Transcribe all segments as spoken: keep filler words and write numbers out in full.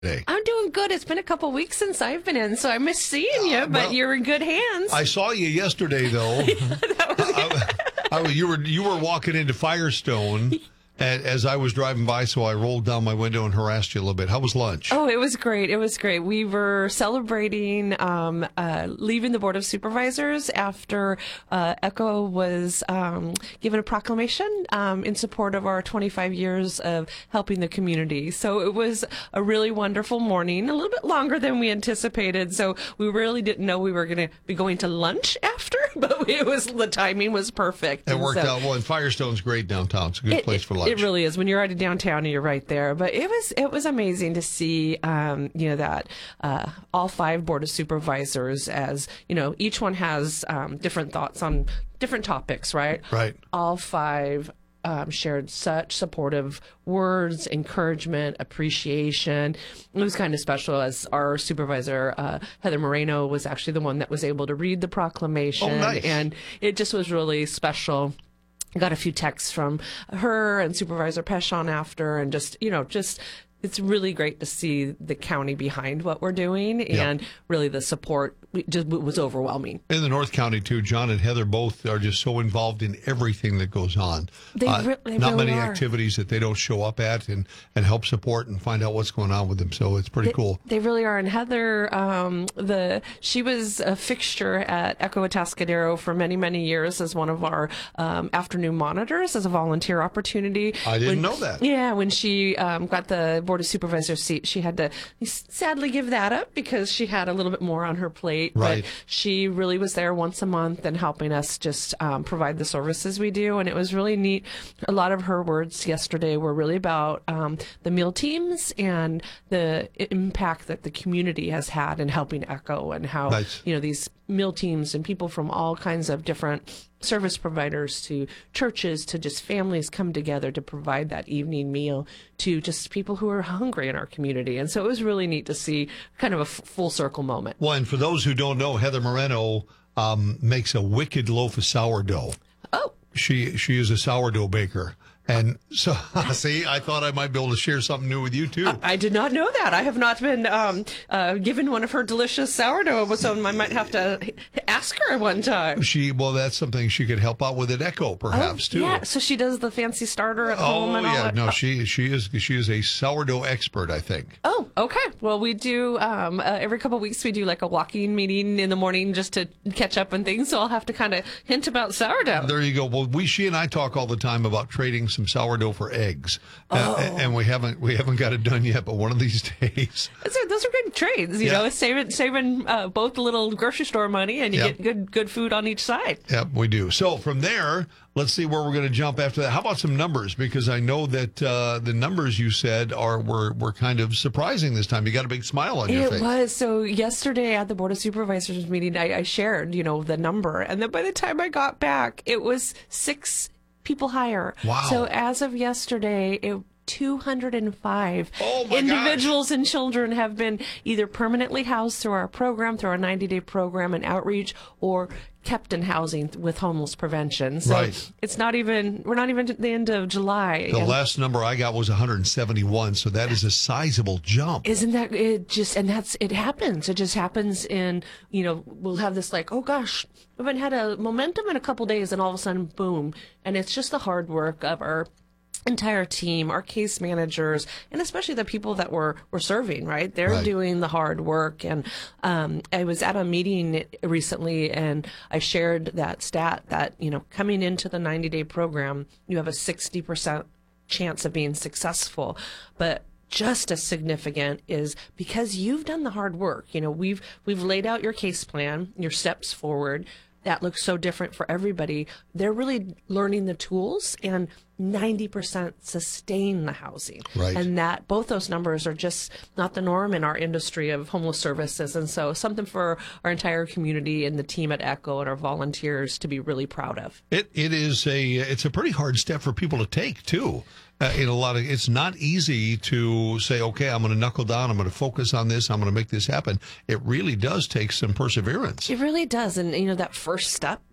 today? I'm doing good. It's been a couple weeks since I've been in, so I miss seeing you, Uh, but well, you're in good hands. I saw you yesterday, though. That was I, I, you were you were walking into Firestone a- as I was driving by, so I rolled down my window and harassed you a little bit. How was lunch? Oh, it was great. It was great. We were celebrating um, uh, leaving the Board of Supervisors after uh, ECHO was um, given a proclamation um, in support of our twenty-five years of helping the community. So it was a really wonderful morning, a little bit longer than we anticipated. So we really didn't know we were going to be going to lunch after, but it was the timing was perfect. It And worked so, out well, and Firestone's great downtown. It's a good It- place it- for lunch. It really is. When you're out of downtown and you're right there. But it was it was amazing to see, um, you know, that uh, all five Board of Supervisors, as you know, each one has um, different thoughts on different topics, right? Right. All five um, shared such supportive words, encouragement, appreciation. It was kind of special, as our supervisor, uh, Heather Moreno, was actually the one that was able to read the proclamation. Oh, nice. And it just was really special. I got a few texts from her and Supervisor Peshon after, and just, you know, just, it's really great to see the county behind what we're doing, and really the support just was overwhelming. In the North County, too, John and Heather both are just so involved in everything that goes on. They Uh, re- they not really many are. activities that they don't show up at and, and help support and find out what's going on with them. So it's pretty They, cool. they really are. And Heather, um, the she was a fixture at Echo Atascadero for many, many years as one of our um, afternoon monitors as a volunteer opportunity. I didn't When- know that. Yeah, when she um, got the Board of Supervisors seat, she had to sadly give that up because she had a little bit more on her plate. Right. But she really was there once a month and helping us just um, provide the services we do. And it was really neat. A lot of her words yesterday were really about um, the meal teams and the i- impact that the community has had in helping Echo, and how, Nice. you know, these meal teams and people from all kinds of different service providers to churches to just families come together to provide that evening meal to just people who are hungry in our community. And so it was really neat to see kind of a f- full circle moment. Well, and for those who don't know, Heather Moreno um, makes a wicked loaf of sourdough. Oh, She she is a sourdough baker. And so, see, I thought I might be able to share something new with you, too. I did not know that. I have not been um, uh, given one of her delicious sourdough, so I might have to ask her one time. She well, that's something she could help out with at Echo, perhaps, too. Yeah, so she does the fancy starter at Oh, home and all yeah. that. No, she she is she is a sourdough expert, I think. Oh, okay. Well, we do um, uh, every couple of weeks we do like a walking meeting in the morning just to catch up and things. So I'll have to kind of hint about sourdough. There you go. Well, we she and I talk all the time about trading some sourdough for eggs, Oh. uh, and we haven't we haven't got it done yet. But one of these days, Those are, those are good trades, you Yeah. know, saving saving uh, both a little grocery store money and you Yeah. get good good food on each side. yep, we do. So from there, let's see where we're going to jump after that. How about some numbers? Because I know that uh, the numbers you said are were were kind of surprising this time. You got a big smile on your It face. was. So yesterday at the Board of Supervisors meeting, I, I shared, you know, the number. And then by the time I got back, it was six people higher. Wow. So as of yesterday, it two hundred five Oh, my individuals and children have been either permanently housed through our program, through our ninety-day program and outreach, or kept in housing with homeless prevention. So Right. it's not even, we're not even at the end of July. The And last number I got was one hundred seventy-one, so that is a sizable jump. Isn't that it? Just and that's it happens. It just happens in, you know, we'll have this like, oh gosh, we haven't had a momentum in a couple days, and all of a sudden, boom, and it's just the hard work of our entire team, our case managers, and especially the people that we're we're serving. Right, they're Right. doing the hard work. And um, I was at a meeting recently, and I shared that stat that, you know, coming into the ninety day program, you have a sixty percent chance of being successful, but just as significant is because you've done the hard work. You know, we've we've laid out your case plan, your steps forward. That looks so different for everybody. They're really learning the tools, and ninety percent sustain the housing. Right. And that both those numbers are just not the norm in our industry of homeless services. And so something for our entire community and the team at Echo and our volunteers to be really proud of. It it is a it's a pretty hard step for people to take too. Uh, in a lot of it's not easy to say, okay, I'm going to knuckle down, I'm going to focus on this, I'm going to make this happen. It really does take some perseverance. It really does. And, you know, that first step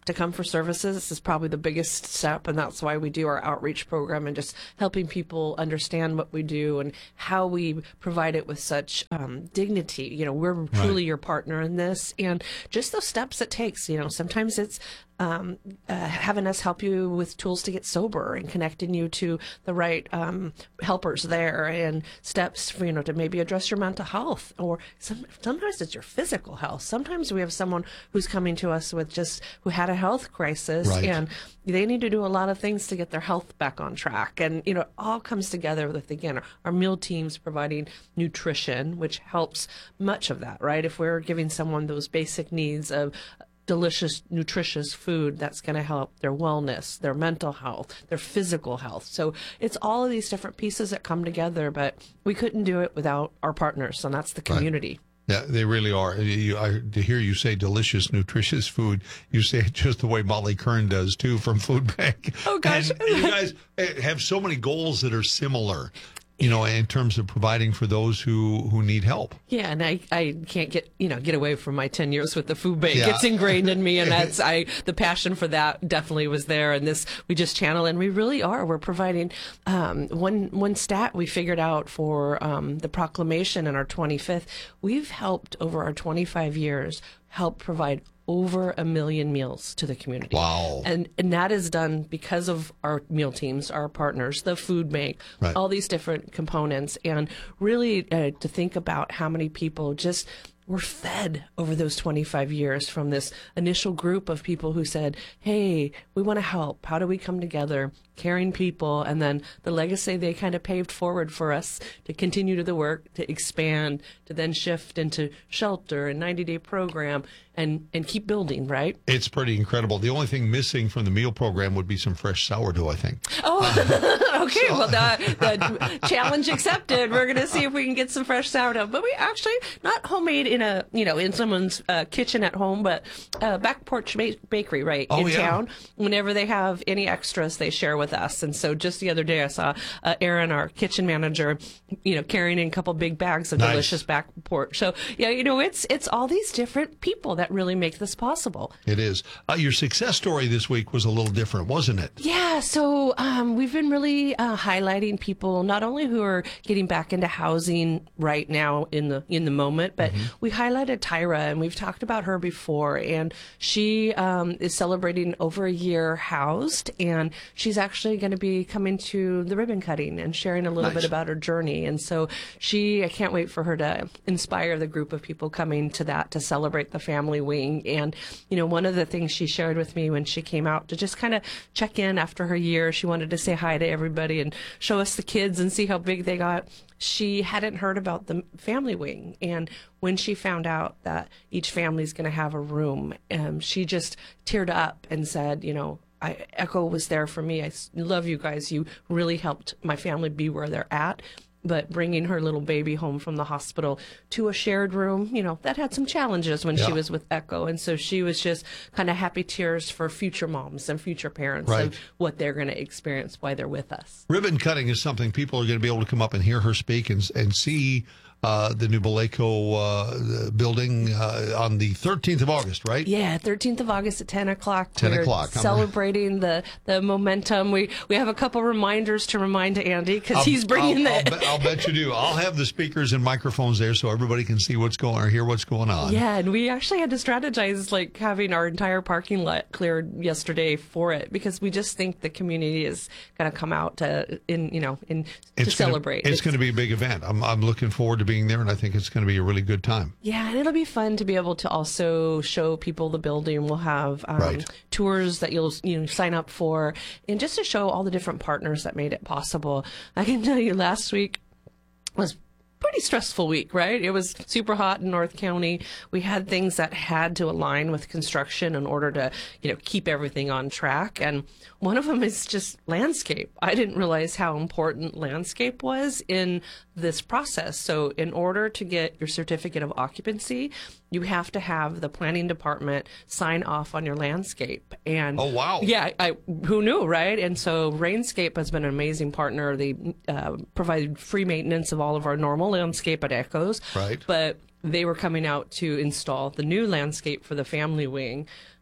to come for services. This is probably the biggest step, and that's why we do our outreach program and just helping people understand what we do and how we provide it with such um, dignity. You know, we're truly Right. your partner in this, and just those steps it takes. You know, sometimes it's um, uh, having us help you with tools to get sober and connecting you to the right um, helpers there, and steps for, you know, to maybe address your mental health, or some, sometimes it's your physical health. Sometimes we have someone who's coming to us with just who had a health crisis, Right. and they need to do a lot of things to get their health back on track. And, you know, it all comes together with, again, our, our meal teams providing nutrition, which helps much of that, right? If we're giving someone those basic needs of delicious, nutritious food, that's going to help their wellness, their mental health, their physical health. So it's all of these different pieces that come together, but we couldn't do it without our partners, and that's the community. Yeah, they really are. You, I, to hear you say delicious, nutritious food, you say it just the way Molly Kern does, too, from Food Bank. Oh, gosh. And you guys have so many goals that are similar, you know, in terms of providing for those who, who need help. Yeah, and I, I can't get, you know, get away from my ten years with the food bank. Yeah. It's ingrained in me, and that's, I, the passion for that definitely was there. And this, we just channel, and we really are. We're providing, um, one, one stat we figured out for, um, the proclamation in our twenty-fifth. We've helped over our twenty-five years help provide over a million meals to the community. Wow. And and that is done because of our meal teams, our partners, the food bank, Right. all these different components. And really uh, to think about how many people just were fed over those twenty-five years from this initial group of people who said, hey, we want to help. How do we come together? Caring people. And then the legacy they kind of paved forward for us to continue to the work, to expand, to then shift into shelter and ninety-day program and, and keep building, right? It's pretty incredible. The only thing missing from the meal program would be some fresh sourdough, I think. Oh, okay. Well, the, the challenge accepted. We're going to see if we can get some fresh sourdough. But we actually, not homemade in a, you know, in someone's uh, kitchen at home, but uh, Back Porch ba- Bakery, right, Oh, in yeah. town. Whenever they have any extras, they share with us. And so just the other day, I saw uh, Aaron, our kitchen manager, you know, carrying in a couple big bags of Nice. delicious Back Porch. So, yeah, you know, it's it's all these different people that really make this possible. It is. Uh, your success story this week was a little different, wasn't it? Yeah, so um, we've been really uh, highlighting people not only who are getting back into housing right now in the in the moment, but we highlighted Tyra, and we've talked about her before, and she um, is celebrating over a year housed, and she's actually going to be coming to the ribbon cutting and sharing a little Nice. bit about her journey. And so she, I can't wait for her to inspire the group of people coming to that to celebrate the family wing. And, you know, one of the things she shared with me when she came out to just kind of check in after her year, she wanted to say hi to everybody and show us the kids and see how big they got. She hadn't heard about the family wing. And when she found out that each family is going to have a room, um, she just teared up and said, you know, I, Echo was there for me. I s- love you guys. You really helped my family be where they're at. But bringing her little baby home from the hospital to a shared room, you know, that had some challenges when Yeah. she was with Echo. And so she was just kind of happy tears for future moms and future parents Right. of what they're going to experience while they're with us. Ribbon cutting is something people are going to be able to come up and hear her speak and, and see uh, the new Beleco uh, building uh, on the thirteenth of August, right? Yeah, thirteenth of August at ten o'clock. ten We're o'clock. I'm- Celebrating the, the momentum. We we have a couple reminders to remind to Andy because I'll- he's bringing I'll, the. I'll, bet, I'll bet you do. I'll have the speakers and microphones there so everybody can see what's going or hear what's going on. Yeah, and we actually had to strategize, like having our entire parking lot cleared yesterday for it, because we just think the community is going to come out to, in you know, in to It's gonna- celebrate. It's, going to be a big event. I'm, I'm looking forward to being there, and I think it's going to be a really good time. Yeah, and it'll be fun to be able to also show people the building. We'll have um, Right. tours that you'll you know sign up for, and just to show all the different partners that made it possible. I can tell you, last week was pretty stressful week, right? It was super hot in North County. We had things that had to align with construction in order to, you know, keep everything on track. And one of them is just landscape. I didn't realize how important landscape was in this process. So in order to get your certificate of occupancy, you have to have the planning department sign off on your landscape. And Oh, wow. yeah, I, who knew, right? And so Rainscape has been an amazing partner. They uh, provide free maintenance of all of our normal landscape at Echoes. Right. But they were coming out to install the new landscape for the family wing.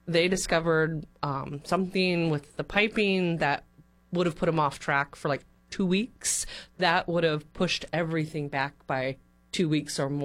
they discovered um, something with the piping that would have put them off track for like two weeks. That would have pushed everything back by two weeks or more.